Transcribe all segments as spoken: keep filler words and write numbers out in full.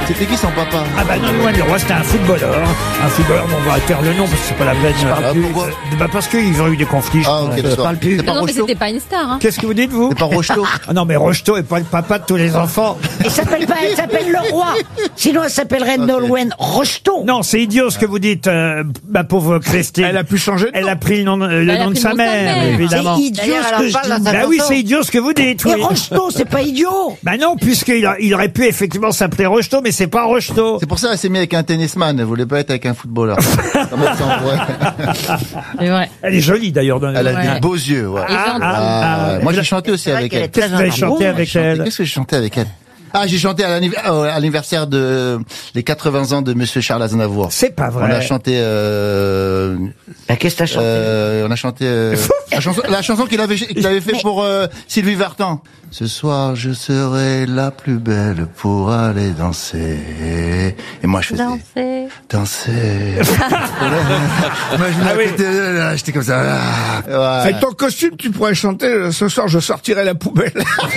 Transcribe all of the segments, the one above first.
C'était qui son papa? Ah bah non, Nolwenn Leroy, c'était un footballeur. Un footballeur dont on va taire le nom parce que c'est pas la peine. Ah, pourquoi? Euh, bah parce qu'ils ont eu des conflits. Ah, ok, je d'accord. plus. C'est pas Non, non, mais Rocheteau? c'était pas une star. Hein. Qu'est-ce que vous dites, vous? C'est pas Rocheteau? Ah non, mais Rocheteau est pas le papa de tous les enfants. Elle s'appelle pas, elle s'appelle Leroy. Sinon, elle s'appellerait Nolwenn Rocheteau. Non, c'est idiot ce que vous dites, euh, ma pauvre Christine. Elle a pu changer de Elle a pris le nom, le Elle a nom de pris sa le nom de sa mère, mère. évidemment. C'est idiot D'ailleurs, ce elle que en je parle dans dis. sa Bah oui, c'est idiot ce que vous dites. Et Oui. Rocheteau, c'est pas idiot. Bah non, puisqu'il a- il aurait pu effectivement s'appeler Rocheteau, mais c'est pas Rocheteau. C'est pour ça qu'elle s'est mise avec un tennisman. Elle voulait pas être avec un footballeur. Comme elle s'en voit. C'est vrai. Elle est jolie d'ailleurs. Dans Elle a Ouais. des beaux yeux, ouais. Et gentille. Ah, ah, moi, j'ai chanté aussi C'est vrai avec qu'elle elle. est très Qu'est-ce que vous avez gentille. chanté J'ai avec chanté- elle? Qu'est-ce que j'ai chanté avec elle? Ah, j'ai chanté à l'anniv- oh, à l'anniversaire de les quatre-vingts ans de Monsieur Charles Aznavour. C'est pas vrai. On a chanté. Euh, Bah, qu'est-ce que t'as chanté? euh, on a chanté euh, la chanson, la chanson qu'il avait qu'il avait fait Mais- pour euh, Sylvie Vartan. Ce soir, je serai la plus belle pour aller danser. Et moi, je faisais Danser. danser. moi, je me Ah oui. répétais, là, j'étais comme ça. Ah, voilà. Avec ton costume, tu pourrais chanter euh, ce soir, je sortirai la poubelle.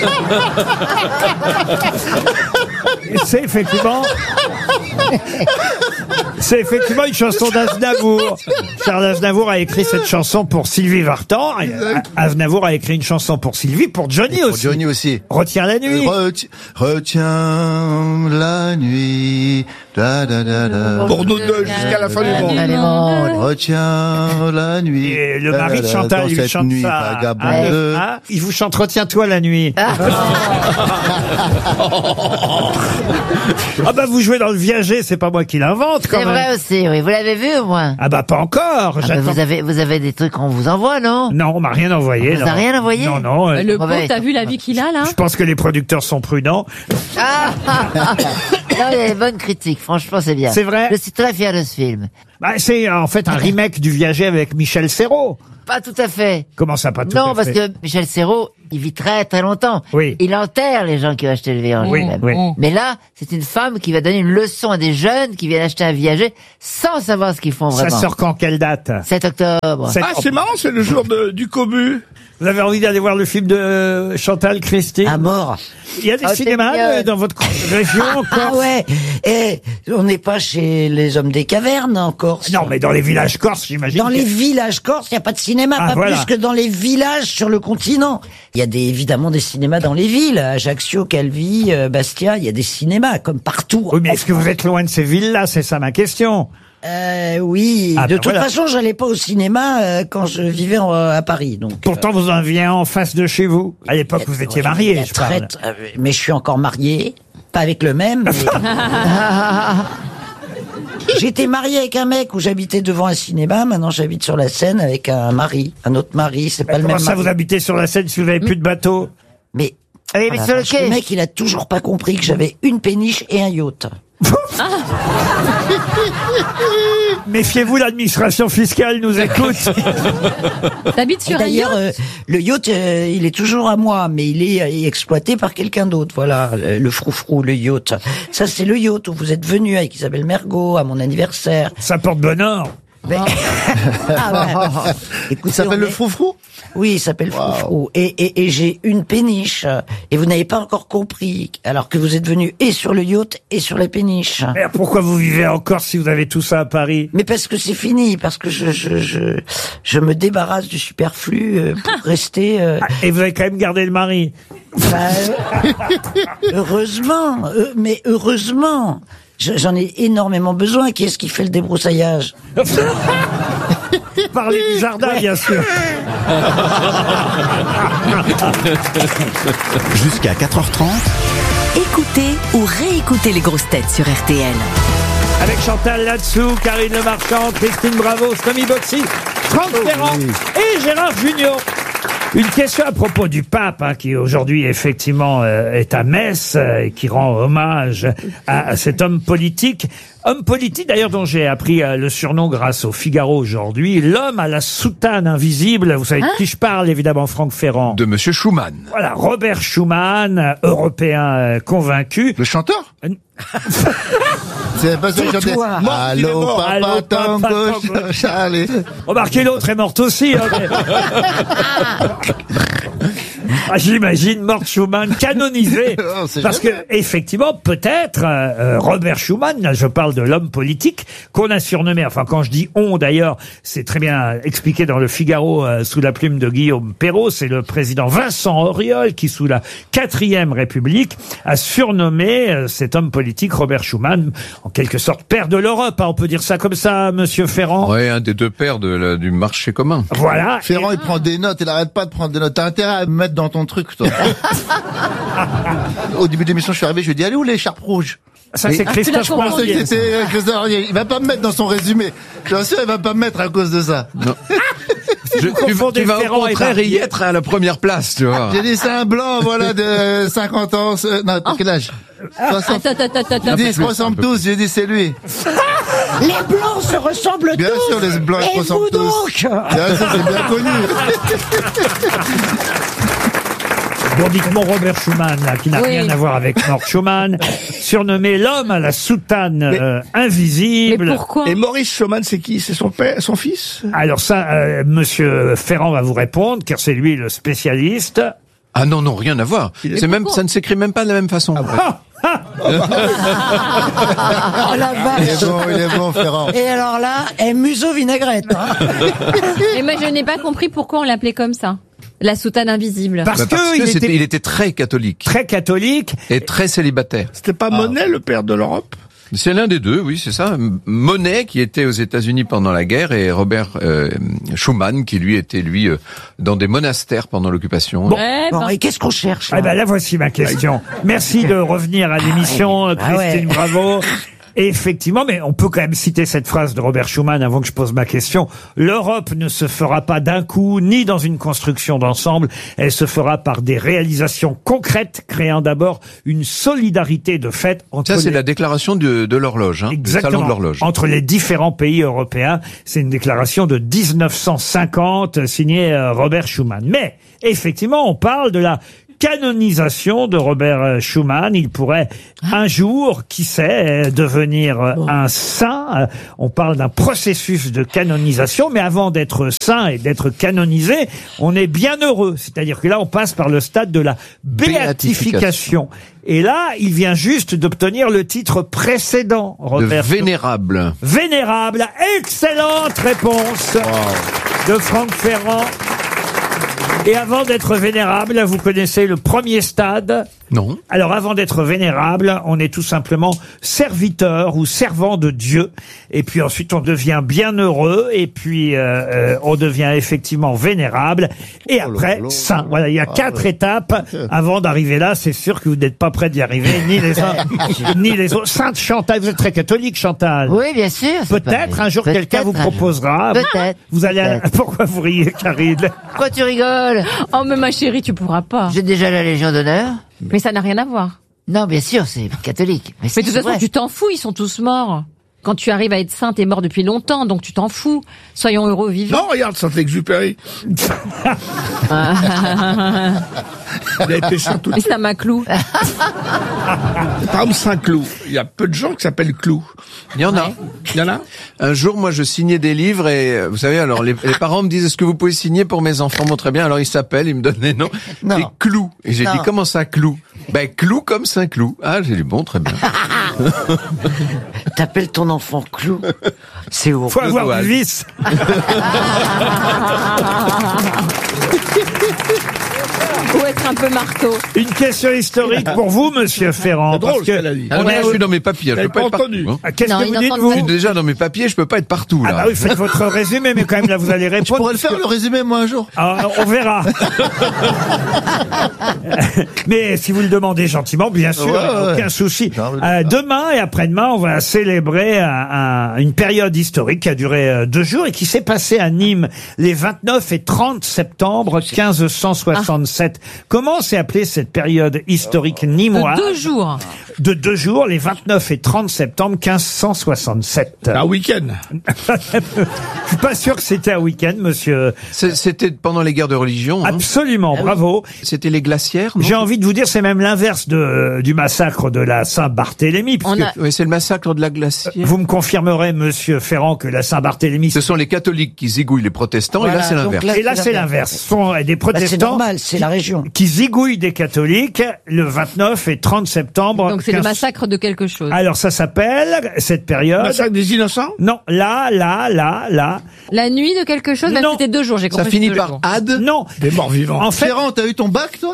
C'est effectivement. C'est effectivement une chanson d'Aznavour. Charles Aznavour a écrit cette chanson pour Sylvie Vartan. Et Aznavour a écrit une chanson pour Sylvie, pour Johnny Pour aussi. Johnny aussi. Retiens la nuit. Reti- Retiens la nuit. Da, da, da, da. Pour nous deux, jusqu'à la fin du monde. Elle est molle. Retiens la nuit. Et le Da, mari de da, da, Chantal, dans il lui cette chante nuit ça. vagabonde. Ah, ah, il vous chante Retiens-toi la nuit. Ah bah vous jouez dans le Viager, c'est pas moi qui l'invente quand C'est même. vrai aussi, oui. Vous l'avez vu, au moins? Ah bah pas encore. Ah, bah, j'attends. vous avez, vous avez des trucs qu'on vous envoie, non? Non, on m'a rien envoyé. On vous non. a rien envoyé? Non, non. euh, Le Bon, pauvre, bah, t'as vu la vie qu'il a là? Je pense que les producteurs sont prudents. Ah, non, il y a des bonnes critiques. Franchement, c'est bien. C'est vrai? Je suis très fier de ce film. Bah, c'est en fait un remake du Viager avec Michel Serrault. Pas tout à fait. Comment ça, pas tout Non, à parce fait que Michel Serrault, il vit très très longtemps. Oui. Il enterre les gens qui vont acheter le Viager. Oui, même. oui. Mais là, c'est une femme qui va donner une leçon à des jeunes qui viennent acheter un Viager sans savoir ce qu'ils font Ça vraiment. sort quand, quelle date? sept octobre. Sept- Ah, c'est marrant, c'est le jour de, du cobu. Vous avez envie d'aller voir le film de euh, Chantal Christie? À mort. Il y a des Ah, c'est cinémas mignonne. euh, dans votre région encore? Ah ouais. Eh, on n'est pas chez les hommes des cavernes en Corse. Non, mais dans les villages corses, j'imagine. Dans que- les villages corses, il n'y a pas de cinéma, Ah, pas voilà. plus que dans les villages sur le continent. Il y a des, évidemment des cinémas dans les villes, Ajaccio, Calvi, euh, Bastia, il y a des cinémas comme partout. Oui, mais est-ce que vous êtes loin de ces villes-là? C'est ça ma question. Euh, oui, Ah, de ben toute voilà. façon, j'allais pas au cinéma euh, quand je vivais en- à Paris. Donc, Pourtant, vous en viez un en face de chez vous. À l'époque, vous étiez Ouais, marié, il y a je très- parle. euh, mais je suis encore marié, pas avec le même. mais- J'étais marié avec un mec où j'habitais devant un cinéma. Maintenant, j'habite sur la Seine avec un mari, un autre mari. C'est pas le Comment même ça, mari. vous habitez sur la Seine si vous n'avez plus de bateau? Mais Allez, oh mais la sur le vache, quai. le mec, il a toujours pas compris que j'avais une péniche et un yacht. Méfiez-vous, l'administration fiscale nous écoute. T'habites Et sur un d'ailleurs, yacht? euh, le yacht, euh, il est toujours à moi, mais il est euh, exploité par quelqu'un d'autre. Voilà, euh, le froufrou, le yacht. Ça, c'est le yacht où vous êtes venu avec Isabelle Mergo à mon anniversaire. Ça porte bonheur. Mais- ah ouais. Écoutez, Il s'appelle on le est- froufrou? Oui, il s'appelle Froufrou. Et, et, et j'ai une péniche. Et vous n'avez pas encore compris, alors que vous êtes venu et sur le yacht et sur la péniche. Mais pourquoi vous vivez encore si vous avez tout ça à Paris? Mais parce que c'est fini, parce que je, je, je, je me débarrasse du superflu euh, pour rester... euh, Ah, et vous avez quand même gardé le mari. bah, euh, heureusement, euh, mais heureusement, je- j'en ai énormément besoin. Qui est-ce qui fait le débroussaillage? Parlez du jardin, bien sûr. Jusqu'à quatre heures trente, Écoutez ou réécoutez les grosses têtes sur R T L. Avec Chantal Latsou, Karine Le Marchand, Christine Bravo, Stomy Boxy, Franck Ferrand et Gérard Junior. Une question à propos du pape, hein, qui aujourd'hui effectivement euh, est à Metz, euh, et qui rend hommage à, à cet homme politique. Homme politique d'ailleurs dont j'ai appris euh, le surnom grâce au Figaro aujourd'hui, l'homme à la soutane invisible. Vous savez de qui je parle évidemment, Franck Ferrand. De Monsieur Schumann. Voilà, Robert Schuman, euh, européen euh, convaincu. Le chanteur? C'est pas ça que j'entendais. Tais-toi. Mort, il est Allô, mort. papa, Allô, papa, tango, tango. Charlie. Remarquez, l'autre est morte aussi. Hein, mais- Ah, j'imagine Mort Schumann canonisé. Oh, c'est Parce que, effectivement, peut-être, euh, Robert Schumann, là, je parle de l'homme politique, qu'on a surnommé, enfin, quand je dis on, d'ailleurs, c'est très bien expliqué dans le Figaro, euh, sous la plume de Guillaume Perrault, c'est le président Vincent Auriol, qui, sous la quatrième République, a surnommé euh, cet homme politique, Robert Schumann, en quelque sorte, père de l'Europe, hein, on peut dire ça comme ça, monsieur Ferrand. Ouais, un des deux pères de la- du marché commun. Voilà. Ferrand, il prend des notes, il arrête pas de prendre des notes. T'as intérêt à me mettre dans ton truc, toi. Au début de l'émission, je suis arrivé, je lui ai dit, allez où les écharpes rouges? Ça, c'est Ah, tu l'as Christophe Je pensais Poirier. que c'était euh, Christophe Poirier. Il va pas me mettre dans son résumé. Bien sûr, il va pas me mettre à cause de ça. Je, tu, confondez tu vas Ferrand au et contraire y Barbier. être à la première place, tu vois. J'ai dit, c'est un blanc, voilà, de cinquante ans. ce- Non, t'as quel âge? soixante. Attends, attends, attends, J'ai attends. dit, ils se ressemblent tous. J'ai dit, c'est lui. Les blancs se ressemblent Bien tous. sûr, les blancs, ils se Et ressemblent vous tous. donc Bien sûr, c'est bien connu. Bon, dites-moi Robert Schumann, là, qui n'a Oui. rien à voir avec Mort Schumann, surnommé l'homme à la soutane euh, Mais invisible. pourquoi? Et Maurice Schumann, c'est qui? C'est son père, son fils? Alors ça, euh, monsieur Ferrand va vous répondre, car c'est lui le spécialiste. Ah non, non, rien à voir. C'est même, ça ne s'écrit même pas de la même façon. Ah, ah, Oh la Il est vache. bon, il est bon, Ferrand. Et alors là, un museau vinaigrette. Hein. Et moi, je n'ai pas compris pourquoi on l'appelait comme ça. La soutane invisible. parce Bah, parce que que il c'était- était il était très catholique très catholique. et très célibataire. C'était pas Monet, le père de l'Europe? C'est l'un des deux, oui, c'est ça. M- Monet, qui était aux États-Unis pendant la guerre, et Robert euh, Schumann, qui lui était lui euh, dans des monastères pendant l'occupation. Ouais, Bon, ben, et qu'est-ce qu'on cherche Ah là ben là, voici ma question. Merci de revenir à l'émission, Ah Christine ouais. Bravo. Et effectivement, mais on peut quand même citer cette phrase de Robert Schumann avant que je pose ma question. L'Europe ne se fera pas d'un coup, ni dans une construction d'ensemble. Elle se fera par des réalisations concrètes, créant d'abord une solidarité de fait entre Ça, c'est les... la déclaration de, de l'horloge, hein, du Exactement. salon de l'horloge. Entre les différents pays européens. C'est une déclaration de dix-neuf cent cinquante signée euh, Robert Schumann. Mais, effectivement, on parle de la canonisation de Robert euh, Schumann. Il pourrait un jour, qui sait, euh, devenir euh, un saint. Euh, On parle d'un processus de canonisation, mais avant d'être saint et d'être canonisé, on est bien heureux. C'est-à-dire que là, on passe par le stade de la béatification. Et là, il vient juste d'obtenir le titre précédent, De Robert. vénérable. Vénérable. Excellente réponse de Franck Ferrand. Et avant d'être vénérable, vous connaissez le premier stade. Non. Alors avant d'être vénérable, on est tout simplement serviteur ou servant de Dieu. Et puis ensuite on devient bienheureux. Et puis euh, euh, on devient effectivement vénérable. Et après là là. saint. Voilà, il y a quatre étapes avant d'arriver là. C'est sûr que vous n'êtes pas prêt d'y arriver, ni les uns ni les autres. Sainte Chantal, vous êtes très catholique, Chantal. Oui, bien sûr. c'est Peut-être pareil. un jour Peut-être quelqu'un vous un jour. proposera. Peut-être. Vous allez. À... Peut-être. Pourquoi vous riez, Karine? Pourquoi tu rigoles? oh, mais ma chérie, tu pourras pas. J'ai déjà la Légion d'honneur. Mais ça n'a rien à voir. Non, bien sûr, c'est catholique. Mais, Mais de toute façon, tu t'en fous, ils sont tous morts. Quand tu arrives à être saint, t'es mort depuis longtemps, donc tu t'en fous. Soyons heureux vivants. Non, regarde, Saint-Exupéry. Il a été saint tout de Mais suite. ça m'a clou. Par exemple, Saint-Cloud. Il y a peu de gens qui s'appellent Clou. Il y en a. Il y en a? Un jour, moi, je signais des livres et, euh, vous savez, alors, les, les parents me disent, est-ce que vous pouvez signer pour mes enfants? Bon, très bien. Alors, ils s'appellent, ils me donnent les noms. Non. Et Clou. Et j'ai Non. dit, comment ça, Clou? Ben, Clou comme Saint-Cloud. Ah, j'ai dit, bon, très bien. T'appelles ton enfant Clou. C'est horrible. Faut avoir doigt. du vice. Ou être un peu marteau. Une question historique pour vous, monsieur Ferrand. C'est drôle, parce ce que qu'elle a dit. Ah, non, on mais est là, je au- suis dans mes papiers. Je T'avais peux pas pas être partout. entendu. hein. Ah, Qu'est-ce Non, que il vous est en dites, train de vous Je suis déjà dans mes papiers, je peux pas être partout, Ah là. bah oui, faites votre résumé, mais quand même, là, vous allez Je répondre. pourrais le faire, le résumé, moi, un jour. Ah, on verra. Mais si vous le demandez gentiment, bien sûr, Ouais, ouais. aucun souci. Non, mais- Euh, demain et après-demain, on va célébrer un- un- une période historique qui a duré euh, deux jours et qui s'est passée à Nîmes les vingt-neuf et trente septembre quinze cent soixante-sept. Comment s'est appelée cette période historique De nîmoise? deux jours. de deux jours, les vingt-neuf et trente septembre quinze cent soixante-sept. Un week-end. Je suis pas sûr que c'était un week-end, monsieur. C'est- C'était pendant les guerres de religion. hein. Absolument, bravo. C'était les glaciaires, non J'ai envie de vous dire, c'est même l'inverse de, euh, du massacre de la Saint-Barthélemy. On puisque a- Oui, c'est le massacre de la glacière. Vous me confirmerez, monsieur Ferrand, que la Saint-Barthélemy, Ce sont les catholiques qui zigouillent les protestants, et là Voilà, c'est donc l'inverse. là, et là c'est l'inverse. Ce sont euh, des Bah, c'est protestants normal, c'est la région. qui zigouillent des catholiques le vingt-neuf et trente septembre. Donc c'est le quinze massacre de quelque chose. Alors ça s'appelle, cette période... Massacre des innocents. Non, là, là, là, là. La nuit de quelque chose, là Non. c'était deux jours, j'ai compris. Ça finit deux par jours. ad. Non. Des morts vivants. En fait, Ferrand, t'as eu ton bac, toi?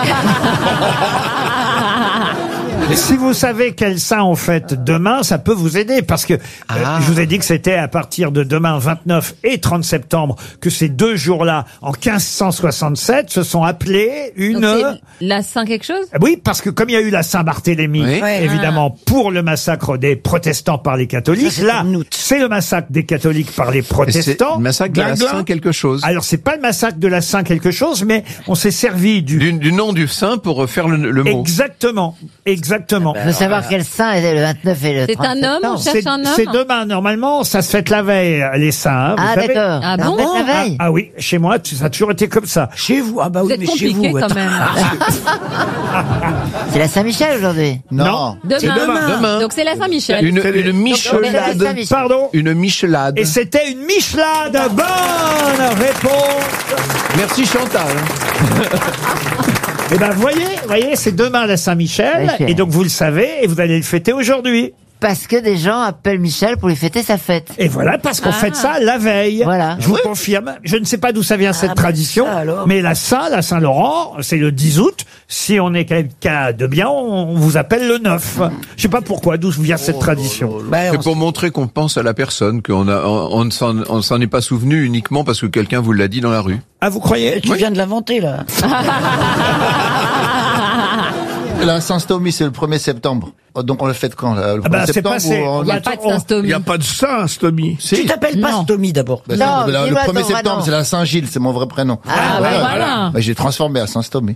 si vous savez quel saint on fête demain, ça peut vous aider parce que euh, Ah. je vous ai dit que c'était à partir de demain vingt-neuf et trente septembre que ces deux jours-là, en quinze cent soixante-sept, se sont appelés une... Donc, c'est la Saint quelque chose. Oui, parce que comme il y a eu la Saint-Barthélemy, Oui. Ouais. évidemment, pour le massacre des protestants par les catholiques, Ça, c'était là, en août. c'est le massacre des catholiques par les Et c'est protestants. le massacre de la Glinglin. Saint quelque chose. Alors, c'est pas le massacre de la Saint quelque chose, mais on s'est servi du... Du, du nom du saint pour refaire le, le mot. Exactement, exactement. Il faut savoir quel saint était le vingt-neuf et le C'est trente un homme, on septembre. cherche C'est un homme. c'est demain, normalement, ça se fête la veille, les saints. hein, vous Ah savez. d'accord. Ah On bon fête la Ah, veille. ah oui, chez moi, tu- ça a toujours été comme ça. Chez vous, ah bah Vous oui, êtes mais chez compliqué vous. quand attends. même. C'est la Saint-Michel aujourd'hui. Non. Demain. demain. Demain. Donc c'est la Saint-Michel. Une, C'est les- une Donc, michelade. c'est la Saint-Michel. Pardon. Une michelade. Et c'était une michelade. Bonne réponse. Merci Chantal. Eh ben, voyez, voyez, c'est demain la Saint-Michel, Ouais, et donc vous le savez, et vous allez le fêter aujourd'hui. Parce que des gens appellent Michel pour lui fêter sa fête. Et voilà, parce qu'on Ah. fête ça la veille. Voilà. Je vous confirme. Je ne sais pas d'où ça vient cette bah, tradition, ça alors. mais la Saint, la Saint-Laurent, c'est le dix août. Si on est quelqu'un de bien, on vous appelle le neuf. Je sais pas pourquoi, d'où vient cette tradition. Bah, C'est on pour montrer qu'on pense à la personne, qu'on a, on, on ne s'en, on s'en est pas souvenu uniquement parce que quelqu'un vous l'a dit dans la rue. Ah, vous croyez? Tu viens de l'inventer, là. La Saint-Stomy, c'est le premier septembre. Donc on le fête quand, là? Le Ah bah, premier c'est septembre passé. ou en- Il n'y a pas de on- Il Saint-Stomy. n'y a pas de saint, Stomy. Tu t'appelles pas Non. Stomy, d'abord. Bah, Non, c'est- le, le dis-moi premier ton vrai septembre, nom. c'est la Saint-Gilles, c'est mon vrai prénom. Ah, bah voilà. Bah, j'ai transformé à Saint-Stomy.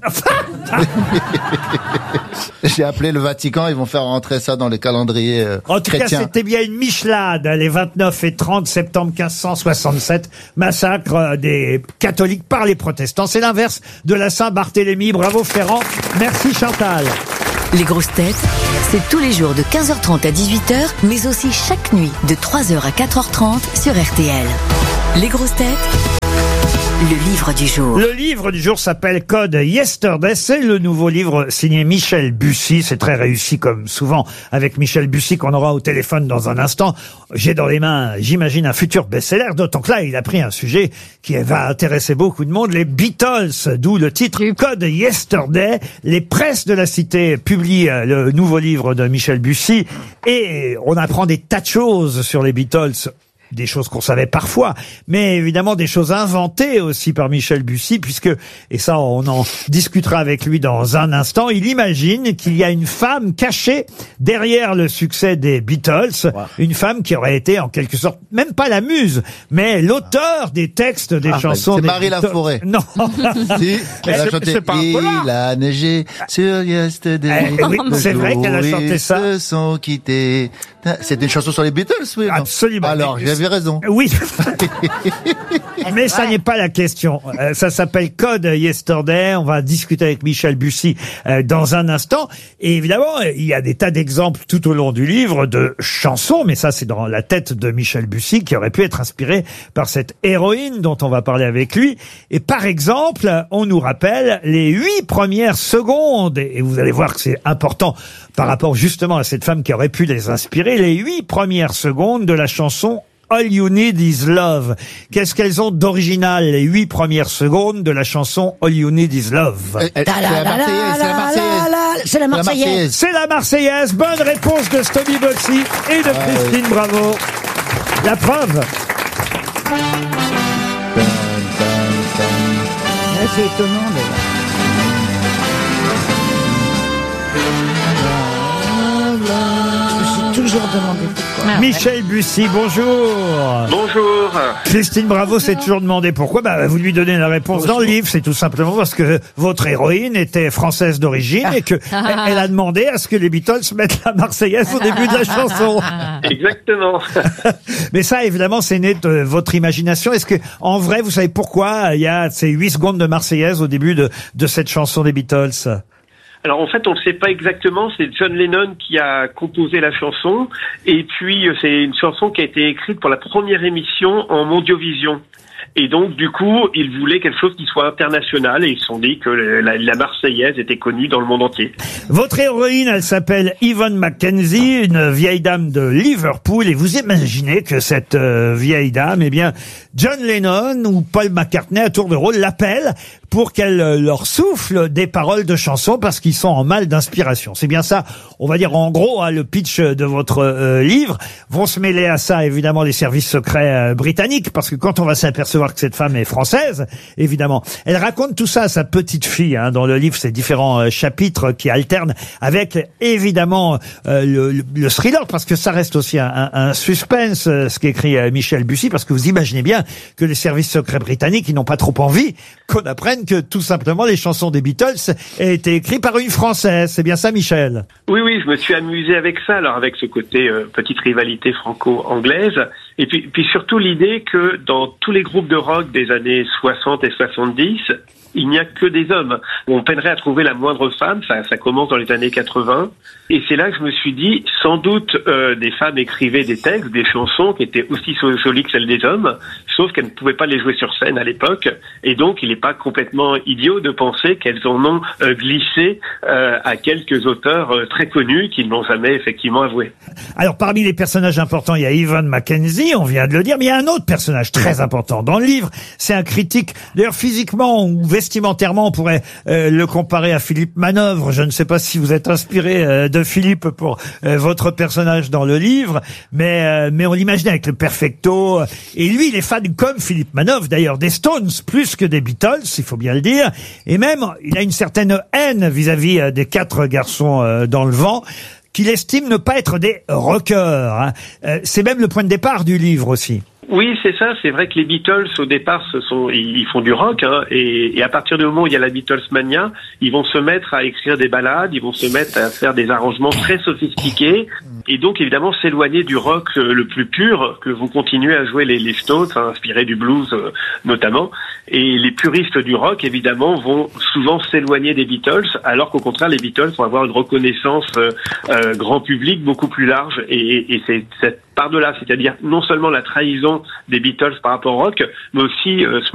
J'ai appelé le Vatican, ils vont faire rentrer ça dans les calendriers euh, En tout cas, chrétiens. c'était bien une michelade, les vingt-neuf et trente septembre quinze cent soixante-sept, massacre euh, des catholiques par les protestants. C'est l'inverse de la Saint-Barthélemy. Bravo Ferrand. Merci Chantal. Les grosses têtes, c'est tous les jours de quinze heures trente à dix-huit heures, mais aussi chaque nuit de trois heures à quatre heures trente sur R T L. Les grosses têtes, le livre du jour. Le livre du jour s'appelle Code Yesterday. C'est le nouveau livre signé Michel Bussy. C'est très réussi comme souvent avec Michel Bussy qu'on aura au téléphone dans un instant. J'ai dans les mains, j'imagine, un futur best-seller. D'autant que là, il a pris un sujet qui va intéresser beaucoup de monde. Les Beatles, d'où le titre Code Yesterday. Les presses de la cité publient euh, le nouveau livre de Michel Bussy. Et on apprend des tas de choses sur les Beatles. Des choses qu'on savait parfois, mais évidemment des choses inventées aussi par Michel Bussy, puisque, et ça on en discutera avec lui dans un instant, il imagine qu'il y a une femme cachée derrière le succès des Beatles, une femme qui aurait été en quelque sorte, même pas la muse, mais l'auteur des textes des Ah, chansons c'est des Marie Beatles. Laforêt. Non. Si, elle a c'est- chanté c'est pas un polar. Il a neigé sur Yesterday. Eh oui, c'est vrai qu'elle a chanté ça. Se sont quittés. C'était une chanson sur les Beatles, oui. non Absolument. Alors, Mais- j'avais raison. Oui. Mais ça n'est pas la question. Euh, ça s'appelle Code Yesterday. On va discuter avec Michel Bussy euh, dans un instant. Et évidemment, il y a des tas d'exemples tout au long du livre de chansons, mais ça c'est dans la tête de Michel Bussy qui aurait pu être inspiré par cette héroïne dont on va parler avec lui. Et par exemple, on nous rappelle les huit premières secondes, et vous allez voir que c'est important par rapport justement à cette femme qui aurait pu les inspirer, les huit premières secondes de la chanson All You Need Is Love. Qu'est-ce qu'elles ont d'original, les huit premières secondes de la chanson All You Need Is Love? Euh, C'est la Marseillaise, c'est la Marseillaise. C'est la Marseillaise. C'est la Marseillaise. Bonne réponse de Stomy Boxy et de Christine Bravo. La preuve. Ouais, c'est étonnant, mais là. Je me suis toujours demandé pourquoi. Michel Bussy, bonjour. Bonjour. Christine Bravo s'est toujours demandé pourquoi. Bah, vous lui donnez la réponse dans le livre. C'est tout simplement parce que votre héroïne était française d'origine et que elle a demandé à ce que les Beatles mettent la Marseillaise au début de la chanson. Exactement. Mais ça, évidemment, c'est né de votre imagination. Est-ce que, en vrai, vous savez pourquoi il y a ces huit secondes de Marseillaise au début de, de cette chanson des Beatles? Alors en fait, on ne sait pas exactement, c'est John Lennon qui a composé la chanson, et puis euh, c'est une chanson qui a été écrite pour la première émission en Mondiovision. Et donc, du coup, ils voulaient quelque chose qui soit international, et ils se sont dit que la, la Marseillaise était connue dans le monde entier. Votre héroïne, elle s'appelle Yvonne Mackenzie, une vieille dame de Liverpool, et vous imaginez que cette euh, vieille dame, eh bien, John Lennon ou Paul McCartney, à tour de rôle, l'appelle pour qu'elle leur souffle des paroles de chansons parce qu'ils sont en mal d'inspiration. C'est bien ça, on va dire en gros, hein, le pitch de votre euh, livre. Vont se mêler à ça, évidemment, les services secrets euh, britanniques, parce que quand on va s'apercevoir que cette femme est française, évidemment, elle raconte tout ça à sa petite fille, hein, dans le livre, ces différents euh, chapitres qui alternent avec, évidemment, euh, le, le, le thriller, parce que ça reste aussi un, un, un suspense, euh, ce qu'écrit euh, Michel Bussy, parce que vous imaginez bien que les services secrets britanniques, ils n'ont pas trop envie qu'on apprenne que tout simplement les chansons des Beatles aient été écrites par une Française. C'est bien ça, Michel? Oui, oui, je me suis amusé avec ça, alors avec ce côté euh, petite rivalité franco-anglaise, et puis, puis surtout l'idée que dans tous les groupes de rock des années soixante et soixante-dix, il n'y a que des hommes. On peinerait à trouver la moindre femme, ça, ça commence dans les années quatre-vingts, et c'est là que je me suis dit, sans doute euh, des femmes écrivaient des textes, des chansons qui étaient aussi jolies que celles des hommes, sauf qu'elles ne pouvaient pas les jouer sur scène à l'époque, et donc il n'est pas complètement idiot de penser qu'elles en ont euh, glissé euh, à quelques auteurs euh, très connus qui ne l'ont jamais effectivement avoué. Alors parmi les personnages importants, il y a Yvonne Mackenzie, on vient de le dire, mais il y a un autre personnage très important dans le livre, c'est un critique, d'ailleurs physiquement ou vestimentairement, on pourrait euh, le comparer à Philippe Manœuvre. Je ne sais pas si vous êtes inspiré euh, de Philippe pour euh, votre personnage dans le livre, mais euh, mais on l'imagine avec le perfecto. Et lui, il est fan comme Philippe Manœuvre, d'ailleurs, des Stones plus que des Beatles, il faut bien le dire. Et même, il a une certaine haine vis-à-vis euh, des quatre garçons euh, dans le vent, qu'il estime ne pas être des rockers. Hein. Euh, c'est même le point de départ du livre aussi. Oui, c'est ça. C'est vrai que les Beatles, au départ, ce sont, ils font du rock, hein, et, et à partir du moment où il y a la Beatles mania, ils vont se mettre à écrire des ballades, ils vont se mettre à faire des arrangements très sophistiqués, et donc évidemment s'éloigner du rock le plus pur que vont continuer à jouer les, les Stones, hein, inspirés du blues euh, notamment. Et les puristes du rock, évidemment, vont souvent s'éloigner des Beatles, alors qu'au contraire, les Beatles vont avoir une reconnaissance euh, euh, grand public beaucoup plus large, et, et c'est cette par-delà, c'est-à-dire non seulement la trahison des Beatles par rapport au rock, mais aussi euh,